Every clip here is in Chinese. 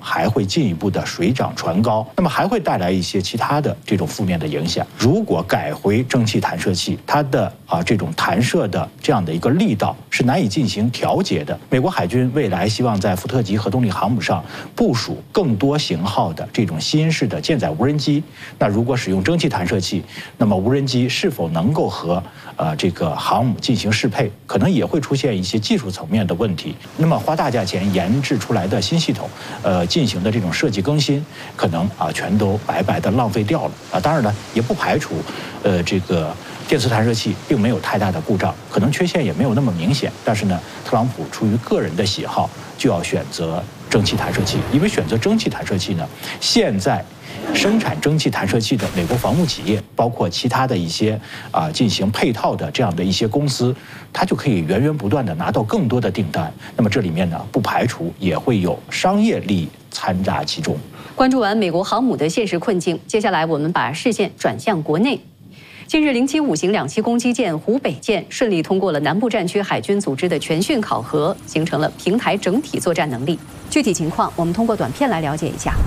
还会进一步的水涨船高，那么还会带来一些其他的这种负面的影响。如果改回蒸汽弹射器，它的这种弹射的这样的一个力道是难以进行调节的。美国海军未来希望在福特级核动力航母上部署更多型号的这种新式的舰载无人机，那如果使用蒸汽弹射器，那么无人机是否能够和这个航母进行适配，可能也会出现一些技术层面的问题。那么花大价钱研制出来的新系统，进行的这种设计更新，可能全都白白的浪费掉了当然呢，也不排除这个电磁弹射器并没有太大的故障，可能缺陷也没有那么明显。但是呢，特朗普出于个人的喜好，就要选择蒸汽弹射器，因为选择蒸汽弹射器呢，现在生产蒸汽弹射器的美国防务企业，包括其他的一些进行配套的这样的一些公司，它就可以源源不断的拿到更多的订单。那么这里面呢，不排除也会有商业利益掺杂其中。 关注完美国航母的现实困境，接下来我们把视线转向国内。近日，075型2栖攻击舰湖北舰顺利通过了南部战区海军组织的全训考核，形成了平台整体作战能力。具体情况，我们通过短片来了解一下。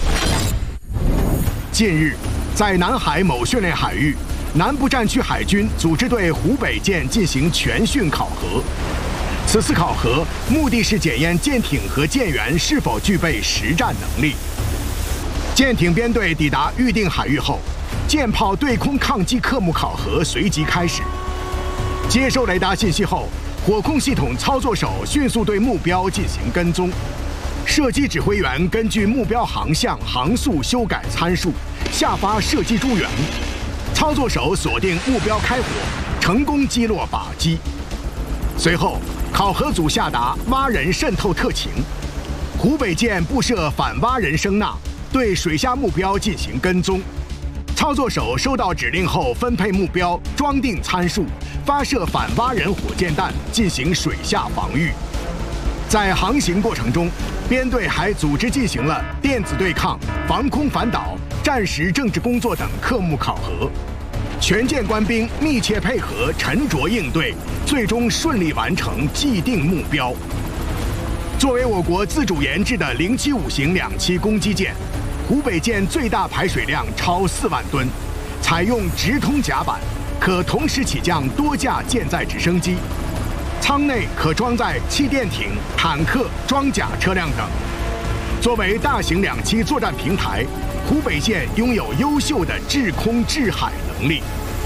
近日，在南海某训练海域，南部战区海军组织对湖北舰进行全训考核。此次考核目的是检验舰艇和舰员是否具备实战能力。舰艇编队抵达预定海域后，舰炮对空抗击科目考核随即开始。接收雷达信息后，火控系统操作手迅速对目标进行跟踪。射击指挥员根据目标航向、航速修改参数，下发射击诸元。操作手锁定目标开火，成功击落靶机。随后，考核组下达蛙人渗透特勤，湖北舰布设反蛙人声呐，对水下目标进行跟踪。操作手收到指令后，分配目标，装定参数，发射反蛙人火箭弹，进行水下防御。在航行过程中，编队还组织进行了电子对抗、防空反导、战时政治工作等科目考核。全舰官兵密切配合，沉着应对，最终顺利完成既定目标。作为我国自主研制的075型2栖攻击舰，湖北舰最大排水量超4万吨，采用直通甲板，可同时起降多架舰载直升机。舱内可装载气垫艇、坦克、装甲车辆等。作为大型2栖作战平台，湖北舰拥有优秀的制空制海能力。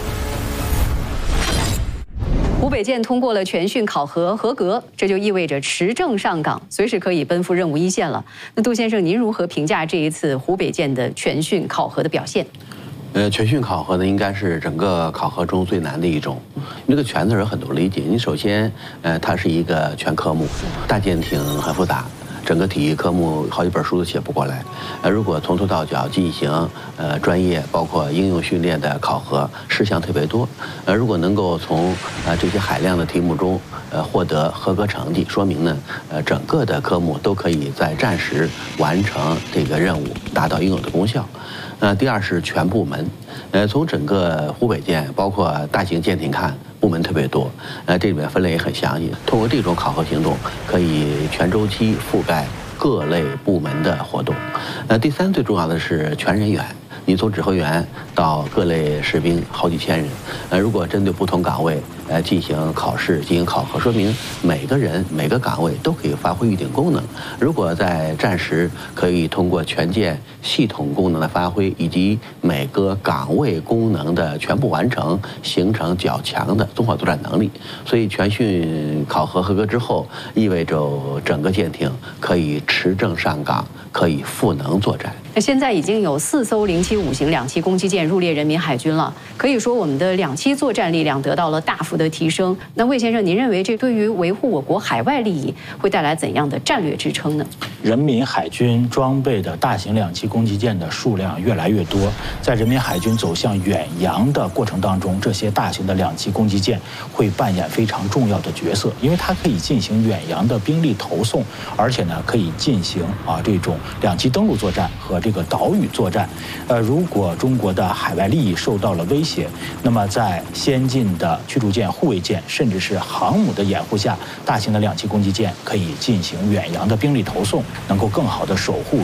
湖北舰通过了全训考核合格，这就意味着持证上岗，随时可以奔赴任务一线了。那杜先生，您如何评价这一次湖北舰的全训考核的表现？ 全训考核呢，应该是整个考核中最难的一种。这个“全”字有很多理解。你首先，它是一个全科目，大舰艇很复杂，整个体育科目好几本书都写不过来。如果从头到脚进行专业包括应用训练的考核，事项特别多。如果能够从这些海量的题目中获得合格成绩，说明呢整个的科目都可以在战时完成这个任务，达到应有的功效。第二是全部门，从整个湖北舰包括大型舰艇看，部门特别多，这里面分类也很详细。通过这种考核行动，可以全周期覆盖各类部门的活动。第三最重要的是全人员。你从指挥员到各类士兵好几千人，如果针对不同岗位进行考试、进行考核，说明每个人每个岗位都可以发挥预定功能。如果在战时可以通过全舰系统功能的发挥，以及每个岗位功能的全部完成，形成较强的综合作战能力。所以全训考核合格之后，意味着整个舰艇可以持证上岗，可以赋能作战。 那现在已经有4艘075型2栖攻击舰入列人民海军了，可以说我们的2栖作战力量得到了大幅的提升。那魏先生，您认为这对于维护我国海外利益会带来怎样的战略支撑呢？ 人民海军装备的大型2栖攻击舰的数量越来越多，在人民海军走向远洋的过程当中，这些大型的2栖攻击舰会扮演非常重要的角色，因为它可以进行远洋的兵力投送，而且呢可以进行这种2栖登陆作战和这个岛屿作战。如果中国的海外利益受到了威胁，那么在先进的驱逐舰、护卫舰，甚至是航母的掩护下，大型的2栖攻击舰可以进行远洋的兵力投送，能够更好的守护